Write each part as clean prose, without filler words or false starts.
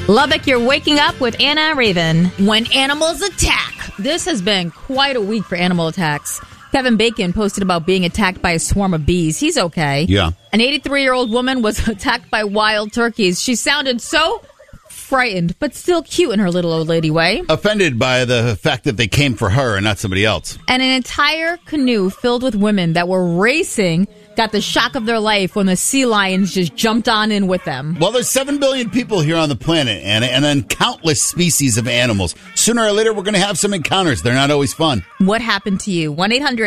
Lubbock, you're waking up with Anna and Raven. When animals attack. This has been quite a week for animal attacks. Kevin Bacon posted about being attacked by a swarm of bees. He's okay. Yeah. An 83-year-old woman was attacked by wild turkeys. She sounded so frightened, but still cute in her little old lady way. Offended by the fact that they came for her and not somebody else. And an entire canoe filled with women that were racing got the shock of their life when the sea lions just jumped on in with them. Well, there's 7 billion people here on the planet, Anna, and then countless species of animals. Sooner or later, we're going to have some encounters. They're not always fun. What happened to you?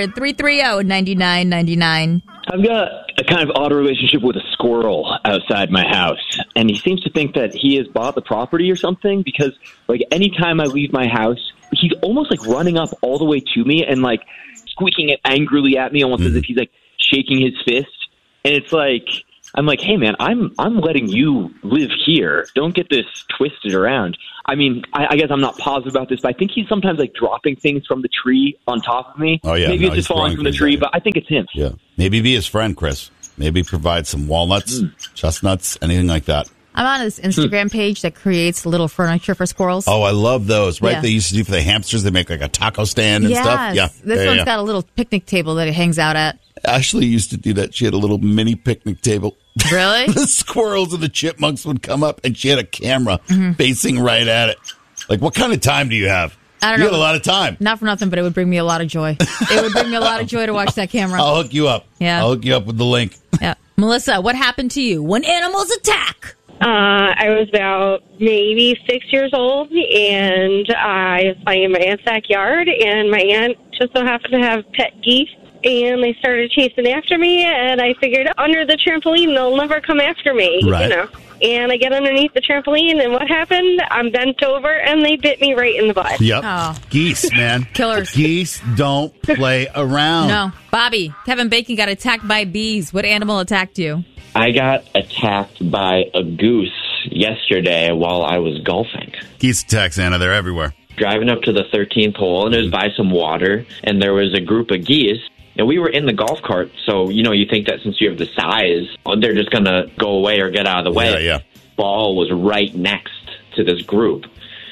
1-800-330-9999. I've got a kind of odd relationship with a squirrel outside my house, and he seems to think that he has bought the property or something because, like, anytime I leave my house, he's almost, like, running up all the way to me and, like, squeaking it angrily at me almost as if he's, like, shaking his fist. And it's like, I'm like, hey, man, I'm letting you live here. Don't get this twisted around. I mean, I guess I'm not positive about this, but I think he's sometimes, like, dropping things from the tree on top of me. Oh, yeah. Maybe it's just falling from the tree, but I think it's him. Yeah. Maybe be his friend, Chris. Maybe provide some walnuts, chestnuts, anything like that. I'm on this Instagram page that creates little furniture for squirrels. Oh, I love those, right? Yeah. They used to do for the hamsters. They make like a taco stand and stuff. Yeah. This one's got a little picnic table that it hangs out at. Ashley used to do that. She had a little mini picnic table. Really? The squirrels and the chipmunks would come up, and she had a camera facing right at it. Like, what kind of time do you have? I don't You know. had a lot of time. Not for nothing, but it would bring me a lot of joy. It would bring me a lot of joy to watch that camera. I'll hook you up. Yeah. I'll hook you up with the link. Yeah. Melissa, what happened to you when animals attack? I was about maybe 6 years old, and I was playing in my aunt's backyard, and my aunt just so happened to have pet geese, and they started chasing after me, and I figured under the trampoline they'll never come after me, Right. you know. And I get underneath the trampoline, and what happened? I'm bent over, and they bit me right in the butt. Yep. Oh. Geese, man. Killers. Geese don't play around. No. Bobby, Kevin Bacon got attacked by bees. What animal attacked you? I got attacked by a goose yesterday while I was golfing. Geese attacks, Anna. They're everywhere. Driving up to the 13th hole, and it was by some water, and there was a group of geese. And we were in the golf cart, so, you know, you think that since you have the size, they're just going to go away or get out of the way. Yeah, yeah. Ball was right next to this group.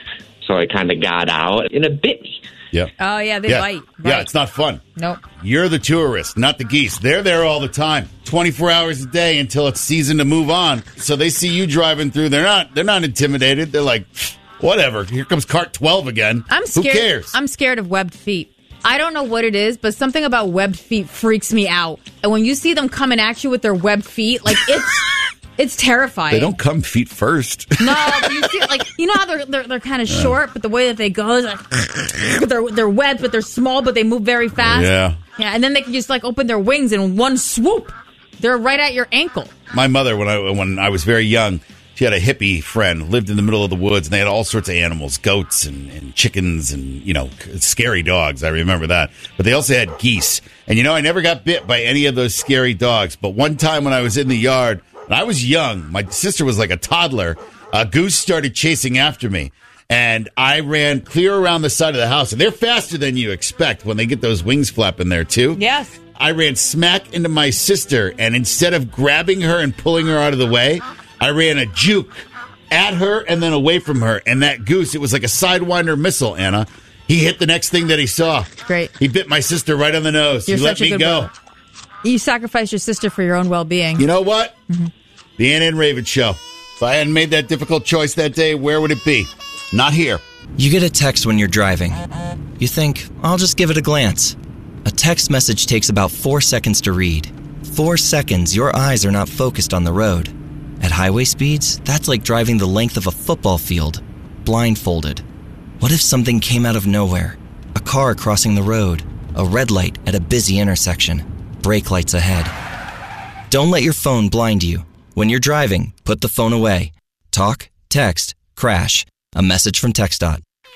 So I kind of got out, and it bit me. Yeah. Oh, yeah, they bite. Yeah, Right. it's not fun. Nope. You're the tourist, not the geese. They're there all the time, 24 hours a day until it's season to move on. So they see you driving through. They're not intimidated. They're like, whatever. Here comes cart 12 again. I'm scared. Who cares? I'm scared of webbed feet. I don't know what it is, but something about webbed feet freaks me out. And when you see them coming at you with their webbed feet, like it's terrifying. They don't come feet first. No, but you see, like, you know how they're kind of short, but the way that they go is like they're webbed, but they're small, but they move very fast. Yeah. Yeah, and then they can just like open their wings in one swoop. They're right at your ankle. My mother, when I was very young, she had a hippie friend, lived in the middle of the woods, and they had all sorts of animals, goats and chickens and, you know, scary dogs. I remember that. But they also had geese. And, you know, I never got bit by any of those scary dogs. But one time when I was in the yard, and I was young, my sister was like a toddler, a goose started chasing after me. And I ran clear around the side of the house. And they're faster than you expect when they get those wings flapping there, too. Yes. I ran smack into my sister, and instead of grabbing her and pulling her out of the way, I ran a juke at her and then away from her. And that goose, it was like a Sidewinder missile, Anna. He hit the next thing that he saw. Great. He bit my sister right on the nose. You're He let such a me good go. brother. You sacrificed your sister for your own well-being. You know what? The Anna and Raven Show. If I hadn't made that difficult choice that day, where would it be? Not here. You get a text when you're driving. You think, I'll just give it a glance. A text message takes about 4 seconds to read. 4 seconds, your eyes are not focused on the road. At highway speeds, that's like driving the length of a football field, blindfolded. What if something came out of nowhere? A car crossing the road, a red light at a busy intersection, brake lights ahead. Don't let your phone blind you. When you're driving, put the phone away. Talk, text, crash. A message from TxDOT.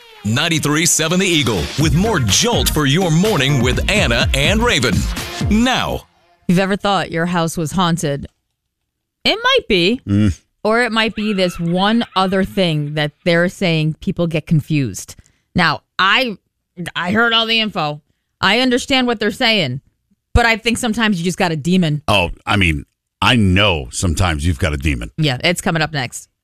93.7 The Eagle with more jolt for your morning with Anna and Raven. Now. If you've ever thought your house was haunted, it might be. Or it might be this one other thing that they're saying people get confused. Now, I heard all the info. I understand what they're saying. But I think sometimes you just got a demon. Oh, I mean, I know sometimes you've got a demon. Yeah, it's coming up next.